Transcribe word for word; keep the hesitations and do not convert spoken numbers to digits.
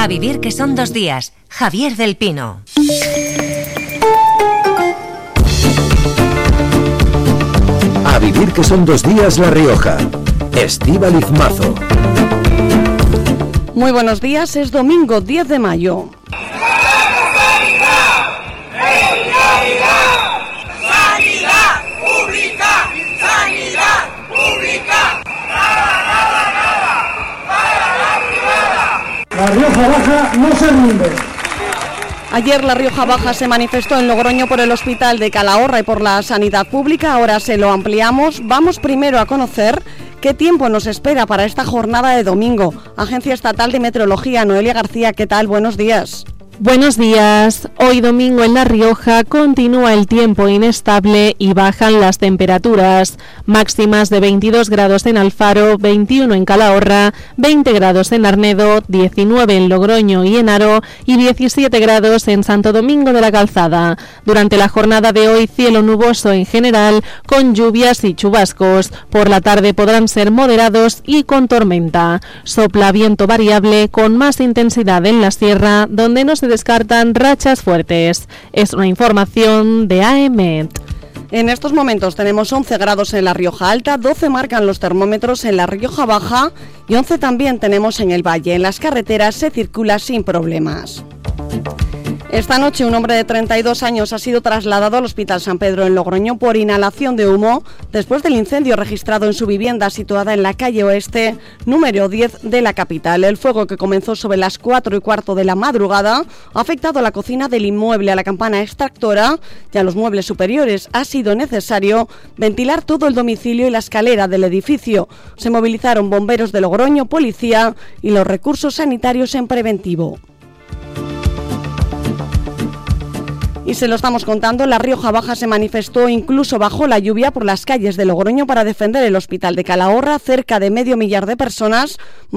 vivir que son dos días. Javier del Pino. A vivir que son dos días La Rioja. Estíbaliz Mazo. Muy buenos días, es domingo diez de mayo. La Rioja Baja no se rinde. Ayer La Rioja Baja se manifestó en Logroño por el Hospital de Calahorra y por la sanidad pública. Ahora se lo ampliamos. Vamos primero a conocer qué tiempo nos espera para esta jornada de domingo. Agencia Estatal de Meteorología, Noelia García, ¿qué tal? Buenos días. Buenos días. Hoy domingo en La Rioja continúa el tiempo inestable y bajan las temperaturas. Máximas de veintidós grados en Alfaro, veintiuno en Calahorra, veinte grados en Arnedo, diecinueve en Logroño y Enaro y diecisiete grados en Santo Domingo de la Calzada. Durante la jornada de hoy, cielo nuboso en general, con lluvias y chubascos. Por la tarde podrán ser moderados y con tormenta. Sopla viento variable con más intensidad en la sierra, donde no se descartan rachas fuertes. Es una información de A E M E T. En estos momentos tenemos once grados en La Rioja Alta, doce marcan los termómetros en La Rioja Baja y once también tenemos en el Valle. En las carreteras se circula sin problemas. Esta noche un hombre de treinta y dos años ha sido trasladado al Hospital San Pedro en Logroño por inhalación de humo después del incendio registrado en su vivienda situada en la calle Oeste, número diez de la capital. El fuego, que comenzó sobre las cuatro y cuarto de la madrugada, ha afectado a la cocina del inmueble, a la campana extractora y a los muebles superiores. Ha sido necesario ventilar todo el domicilio y la escalera del edificio. Se movilizaron bomberos de Logroño, policía y los recursos sanitarios en preventivo. Y se lo estamos contando, La Rioja Baja se manifestó incluso bajo la lluvia por las calles de Logroño para defender el Hospital de Calahorra. Cerca de medio millar de personas